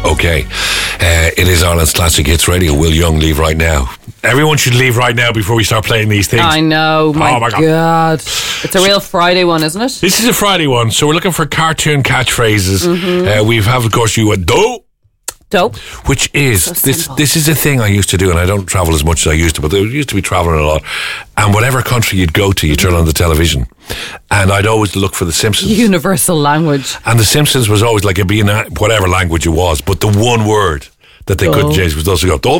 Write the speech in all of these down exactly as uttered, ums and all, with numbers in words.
Okay. Uh, it is Ireland's Classic Hits Radio. Will Young leave right now? Everyone should leave right now before we start playing these things. I know. My, oh my God. God. It's a real Friday one, isn't it? This is a Friday one. So we're looking for cartoon catchphrases. Mm-hmm. Uh, we have, of course, you a do. Dope. Which is, so this This is a thing I used to do, and I don't travel as much as I used to, but there used to be travelling a lot. And whatever country you'd go to, you turn on the television. And I'd always look for The Simpsons. Universal language. And The Simpsons was always like, it'd be in whatever language it was, but the one word that they oh. couldn't change was those who go, do.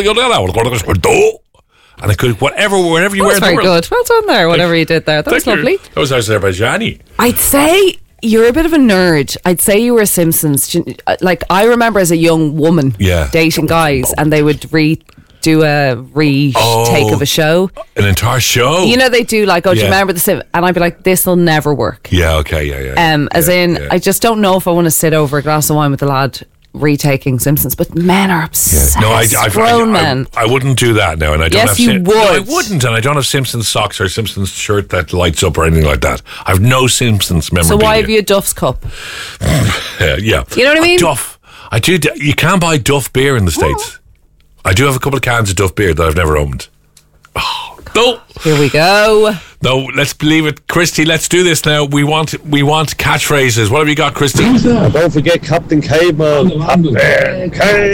And it could, whatever, wherever you that were. That was very good. Well done there, whatever you did there. That was lovely. You. That was Azerbaijani. I'd say you're a bit of a nerd. I'd say you were Simpsons. Like, I remember as a young woman yeah. dating guys, and they would re do a retake oh, of a show. An entire show? You know, they do like, oh, yeah. do you remember the Simpsons? And I'd be like, this will never work. Yeah, okay, yeah, yeah. Um, as yeah, in, yeah. I just don't know if I want to sit over a glass of wine with the lad retaking Simpsons, but men are obsessed. Yeah. No, I, I, I, grown I, men. I, I wouldn't do that now, and I don't yes, have. you Sim- would. No, I wouldn't, and I don't have Simpsons socks or Simpsons shirt that lights up or anything like that. I have no Simpsons memorabilia. So why have you a Duff's cup? yeah, yeah, you know what I mean. A Duff. I do. You can't buy Duff beer in the States. What? I do have a couple of cans of Duff beer that I've never owned. Oh, no. Here we go. No, let's leave it. Christy, let's do this now. We want we want catchphrases. What have you got, Christy? Don't forget Captain Caveman. Captain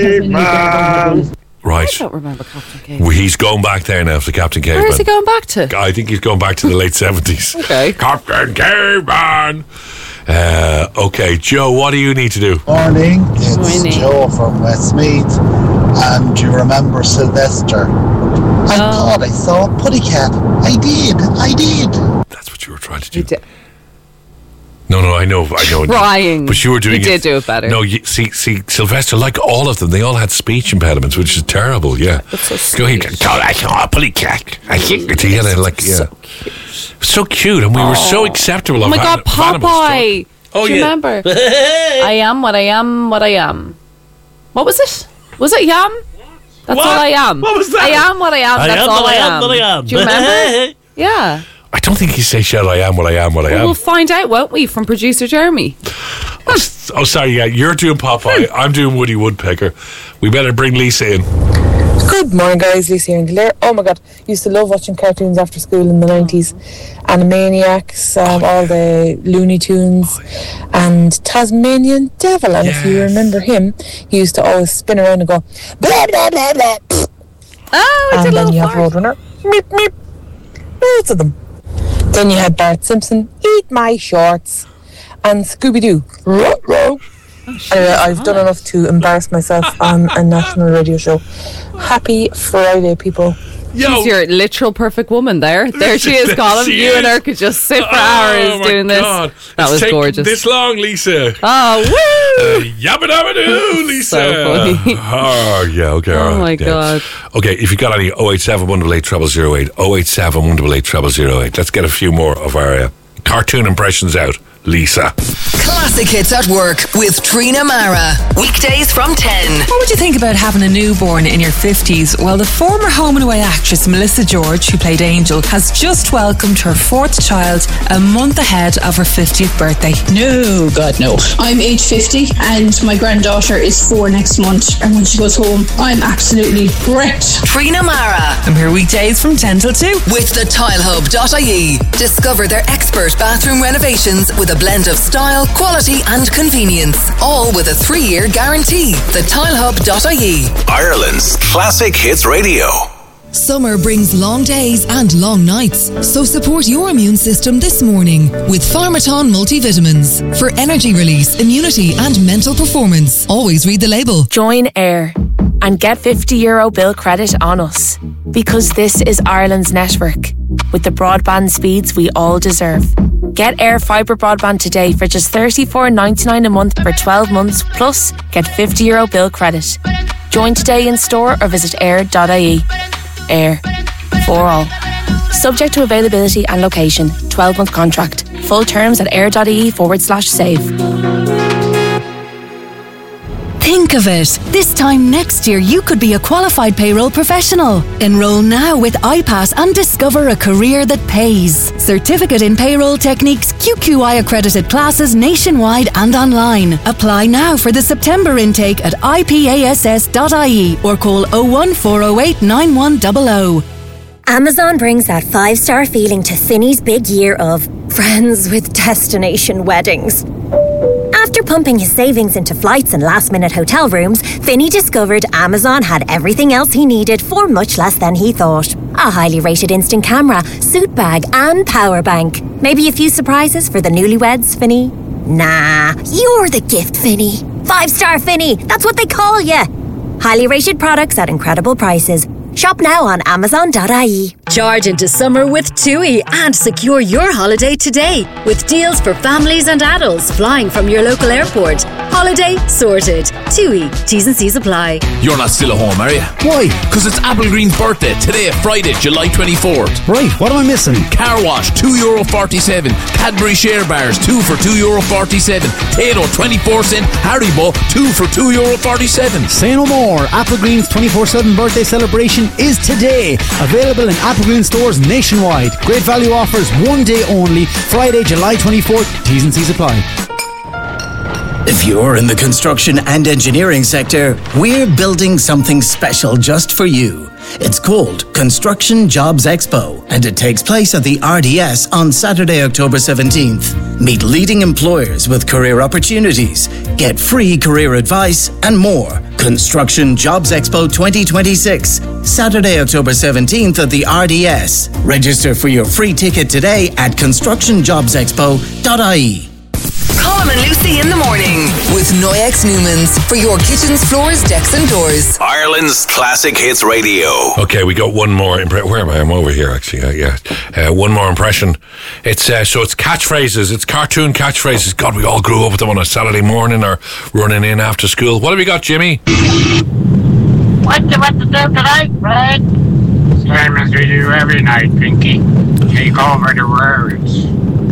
Caveman. Right. I don't remember Captain Caveman. Well, he's going back there now for Captain Caveman. Where is he going back to? I think he's going back to the late seventies. Okay. Captain Caveman. Uh, okay, Joe, what do you need to do? Morning, it's Morning. Joe from Westmeath. And do you remember Sylvester? I oh. thought I saw a putty cat. I did, I did. That's what you were trying to do. You did. No, no, I know, I know. Trying. But you were doing you it. You did do it better. No, you, see, see, Sylvester, like all of them, they all had speech impediments, which is terrible, yeah. That's so Go ahead. I saw a putty cat. I think he had a, like, yeah. So cute. So cute, and we were oh. so acceptable of Oh my God, of Popeye. Oh, do you yeah. remember? I am what I am, what I am. What was it? Was it Yam? That's what? all I am. What was that? I am what I am. I That's am all what I I am. am. What I am. Do you remember? Yeah. I don't think he says, "Shall I am what I am, what I well, am." We'll find out, won't we, from producer Jeremy? Oh, oh sorry, yeah, you're doing Popeye. I'm doing Woody Woodpecker. We better bring Lisa in. Good morning, guys. Lisa here in Kildare. Oh my God, used to love watching cartoons after school in the nineties. Animaniacs, um, oh, all the Looney Tunes, oh, and Tasmanian Devil. And yes. if you remember him, he used to always spin around and go blah blah blah blah. Oh, it's and a then little you fart. have Roadrunner. Meep meep. Loads of them. Then you had Bart Simpson. Eat my shorts. And Scooby Doo. Ruh, ruh. Oh, anyway, I've done enough to embarrass myself on a national radio show. Happy Friday, people. Yo. She's your literal perfect woman there. There she is, Colin. She you is. and her could just sit for oh, hours doing God. this. That it's was gorgeous. This long, Lisa. Oh, woo! Uh, yabba dabba doo, Lisa. So funny. Oh, yeah, okay. Oh, right, my yeah. God. Okay, if you got any oh eight seven, one eight eight, zero zero eight, oh eight seven, one eight eight, zero zero eight. Let's get a few more of our uh, cartoon impressions out. Lisa. Classic Hits at Work with Trina Mara. Weekdays from ten. What would you think about having a newborn in your fifties? Well, the former Home and Away actress Melissa George, who played Angel, has just welcomed her fourth child a month ahead of her fiftieth birthday. No, God, no. I'm age fifty and my granddaughter is four next month. And when she goes home, I'm absolutely wrecked. Trina Mara. I'm here weekdays from ten till two. With the tile hub dot I E. Discover their expert bathroom renovations with a blend of style, quality and convenience. All with a three-year guarantee. the tile hub dot I E. Ireland's Classic Hits Radio. Summer brings long days and long nights, so support your immune system this morning with Pharmaton multivitamins for energy release, immunity and mental performance. Always read the label. Join AIR and get fifty euro bill credit on us, because this is Ireland's network with the broadband speeds we all deserve. Get Air Fibre broadband today for just thirty-four ninety-nine a month for twelve months, plus get fifty euro bill credit. Join today in store or visit air dot I E. Air. For all. Subject to availability and location. twelve month contract. Full terms at air dot I E forward slash save. Think thick of it. This time next year, you could be a qualified payroll professional. Enroll now with I PASS and discover a career that pays. Certificate in Payroll Techniques, Q Q I accredited classes nationwide and online. Apply now for the September intake at I P A S S dot I E or call oh one four oh eight nine one zero zero. Amazon brings that five-star feeling to Finny's big year of friends with destination weddings. After pumping his savings into flights and last-minute hotel rooms, Finny discovered Amazon had everything else he needed for much less than he thought. A highly rated instant camera, suit bag and power bank. Maybe a few surprises for the newlyweds, Finny? Nah, you're the gift, Finny. Five-star Finny, that's what they call you. Highly rated products at incredible prices. Shop now on amazon dot I E. Charge into summer with TUI and secure your holiday today with deals for families and adults flying from your local airport. Holiday sorted. TUI. T's and C's apply. You're not still at home, are you? Why? Because it's Apple Green's birthday today, Friday, July twenty-fourth. Right, what am I missing? Car wash, two euro forty-seven. Cadbury Share Bars, two for two euro forty-seven. Tato, twenty-four cent. Haribo, two for two euro forty-seven. Say no more. Apple Green's twenty-four seven birthday celebration is today. Available in Apple Green stores nationwide. Great value offers one day only. Friday, July twenty-fourth. T's and C's apply. If you're in the construction and engineering sector, we're building something special just for you. It's called Construction Jobs Expo, and it takes place at the R D S on Saturday, October seventeenth. Meet leading employers with career opportunities, get free career advice, and more. Construction Jobs Expo twenty twenty-six, Saturday, October seventeenth at the R D S. Register for your free ticket today at construction jobs expo dot I E. Colm and Lucy in the morning with Noyex Newmans for your kitchens, floors, decks and doors. Ireland's Classic Hits Radio. Okay, we got one more impression. Where am I? I'm over here, actually. Uh, yeah, uh, one more impression. It's uh, so it's catchphrases. It's cartoon catchphrases. God, we all grew up with them on a Saturday morning or running in after school. What have we got, Jimmy? What do what to do tonight, Fred? Same as we do every night, Pinky. Take over the words.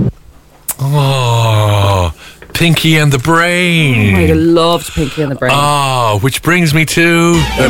Oh, Pinky and the Brain. Oh, I loved Pinky and the Brain. Oh, which brings me to... The